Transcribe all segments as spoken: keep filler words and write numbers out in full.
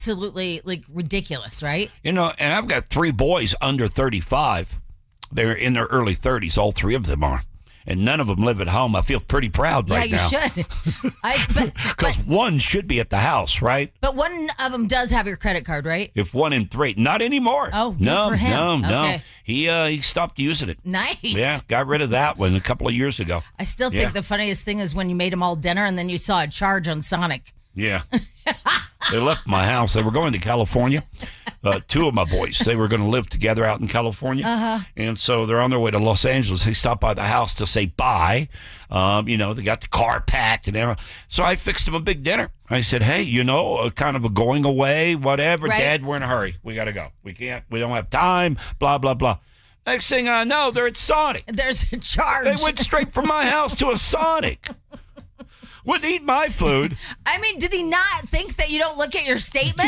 absolutely like ridiculous, right? You know, and I've got three boys under thirty-five. They're in their early thirties. All three of them are. And none of them live at home. I feel pretty proud yeah, right now. Yeah, you should. I but Because one should be at the house, right? But one of them does have your credit card, right? If one in three. Not anymore. Oh, good no, for him. no, no. Okay. He, uh, he stopped using it. Nice. Yeah, got rid of that one a couple of years ago. I still think Yeah. the funniest thing is when you made them all dinner and then you saw a charge on Sonic. Yeah. They left my house. They were going to California. Uh, two of my boys, they were going to live together out in California. Uh-huh. And so they're on their way to Los Angeles. They stopped by the house to say bye. Um, you know, they got the car packed and everything. So I fixed them a big dinner. I said, hey, you know, uh, kind of a going away, whatever. Right. Dad, we're in a hurry. We got to go. We can't, we don't have time, blah, blah, blah. Next thing I know, they're at Sonic. There's a charge. They went straight from my house to a Sonic. Wouldn't eat my food. I mean, did he not think that you don't look at your statement?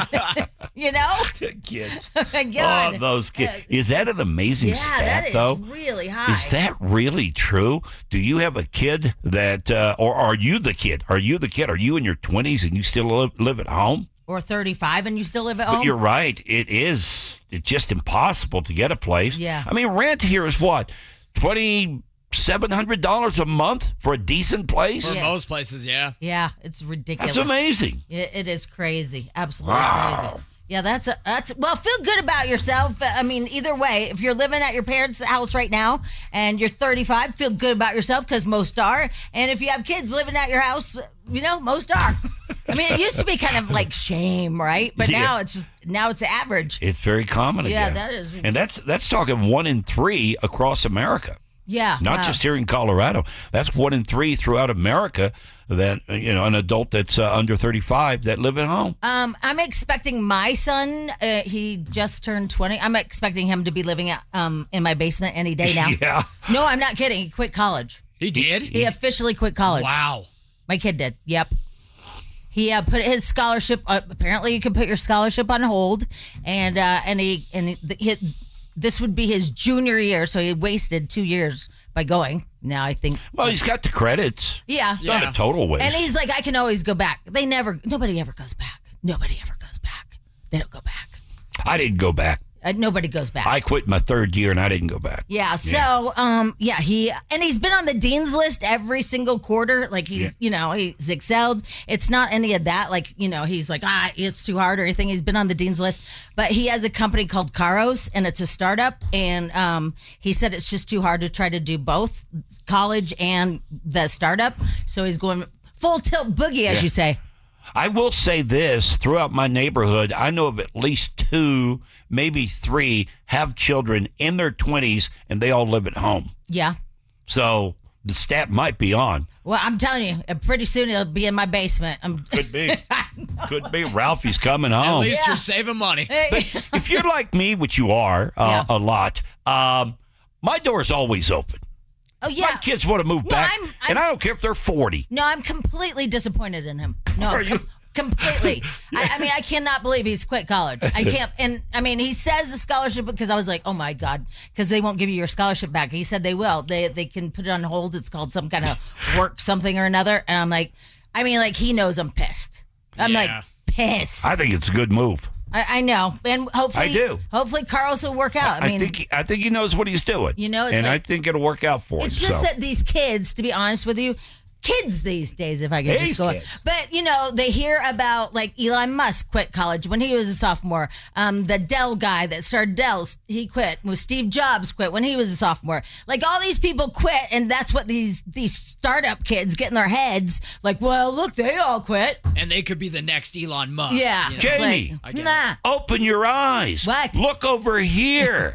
You know? Kids. Oh, my God. Oh, those kids. Is that an amazing yeah, stat, that is though? really high. Is that really true? Do you have a kid that, uh, or are you the kid? Are you the kid? Are you in your twenties and you still live, live at home? Or thirty-five and you still live at But home? you're right. It is. It's just impossible to get a place. Yeah. I mean, rent here is what? twenty-seven hundred dollars a month for a decent place? For Yeah. most places, yeah. Yeah, it's ridiculous. That's amazing. It, it is crazy. Absolutely Wow. crazy. Yeah, that's a that's well. Feel good about yourself. I mean, either way, if you're living at your parents' house right now and you're thirty-five, feel good about yourself because most are. And if you have kids living at your house, you know, most are. I mean, it used to be kind of like shame, right? But Yeah. now it's just now it's average. It's very common Yeah, again. that is- And that's that's talking one in three across America. Yeah, Not wow. just here in Colorado. That's one in three throughout America that, you know, an adult that's uh, under thirty-five that live at home. Um, I'm expecting my son. Uh, he just turned twenty. I'm expecting him to be living at, um in my basement any day now. Yeah. No, I'm not kidding. He quit college. He did? He officially quit college. Wow. My kid did. Yep. He uh, put his scholarship. Uh, apparently, you can put your scholarship on hold, and uh, and he and he, he, this would be his junior year, so he wasted two years by going. Now I think. Well, he's got the credits. Yeah. It's not Yeah. a total waste. And he's like, I can always go back. They never. Nobody ever goes back. Nobody ever goes back. They don't go back. I didn't go back. Uh, nobody goes back. I quit my third year and I didn't go back. Yeah. So, um, yeah, he and he's been on the dean's list every single quarter. Like he's, Yeah. you know, he's excelled. It's not any of that. Like, you know, he's like, ah, it's too hard or anything. He's been on the dean's list, but he has a company called Caros, and it's a startup. And um, he said it's just too hard to try to do both college and the startup. So he's going full tilt boogie, as Yeah. you say. I will say this, throughout my neighborhood, I know of at least two, maybe three, have children in their twenties and they all live at home. Yeah. So the stat might be on. Well, I'm telling you, uh, pretty soon it'll be in my basement. I'm, Could be. Could be. Ralphie's coming At home. least Yeah. you're saving money. But if you're like me, which you are uh, Yeah. a lot, um, my door's always open. oh yeah. My kids want to move No, back, I'm- and I'm- I don't care if they're forty. No, I'm completely disappointed in him. No, Are com- you? completely. I, I mean, I cannot believe he's quit college. I can't. And I mean, he says the scholarship because I was like, oh my God, because they won't give you your scholarship back. He said they will. They they can put it on hold. It's called some kind of work something or another. And I'm like, I mean, like he knows I'm pissed. I'm Yeah. like pissed. I think it's a good move. I, I know, and hopefully, I do. Hopefully, Carlos will work out. I, I, mean, think he, I think he knows what he's doing. You know, it's and I like- think it'll work out for him. it's just so. that these kids, to be honest with you, kids these days, if I could These just go. kids. But, you know, they hear about, like, Elon Musk quit college when he was a sophomore. Um, the Dell guy that started Dell, he quit. Well, Steve Jobs quit when he was a sophomore. Like, all these people quit, and that's what these these startup kids get in their heads. Like, well, look, they all quit. And they could be the next Elon Musk. Yeah. you know? It's Jamie. like, I get nah. Open your eyes. What? Look over here.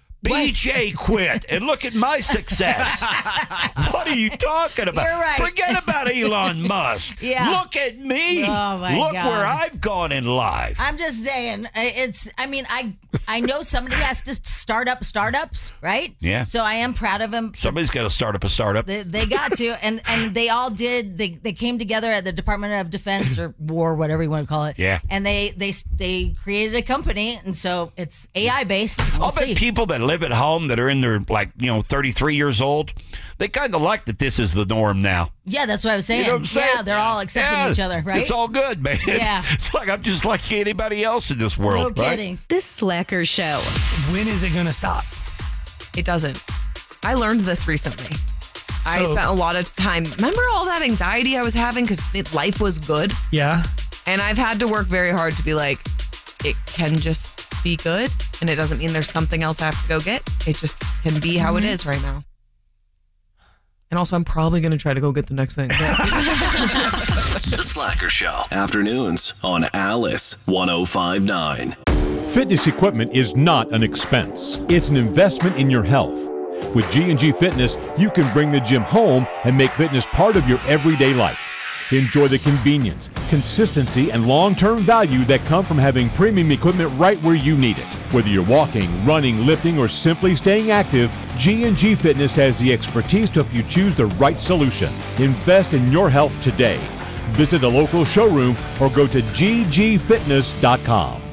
B J quit, and look at my success. What are you talking about? You're right. Forget about Elon Musk. Yeah. Look at me. Oh, my look God. where I've gone in life. I'm just saying, I- it's, I mean, I I know somebody has to start up startups, right? Yeah. So I am proud of him. Somebody's got to start up a startup. They, they got to, and, and they all did. They they came together at the Department of Defense or War, whatever you want to call it. Yeah. And they they they created a company, and so it's A I based. We'll I'll see. bet people that live live at home that are in their, like, you know, thirty-three years old, they kind of like that this is the norm now. Yeah, that's what I was saying. You know what I'm saying? Yeah, they're all accepting Yeah, each other, right? It's all good, man. Yeah. It's like I'm just like anybody else in this world, No right? kidding. This Slacker Show. When is it going to stop? It doesn't. I learned this recently. I So- spent a lot of time. Remember all that anxiety I was having because life was good? Yeah. And I've had to work very hard to be like, it can just be good. And it doesn't mean there's something else I have to go get. It just can be how it is right now. And also, I'm probably going to try to go get the next thing. The Slacker Show. Afternoons on Alice one oh five point nine. Fitness equipment is not an expense. It's an investment in your health. With G and G Fitness, you can bring the gym home and make fitness part of your everyday life. Enjoy the convenience, consistency, and long-term value that come from having premium equipment right where you need it. Whether you're walking, running, lifting, or simply staying active, G and G Fitness has the expertise to help you choose the right solution. Invest in your health today. Visit a local showroom or go to g g fitness dot com.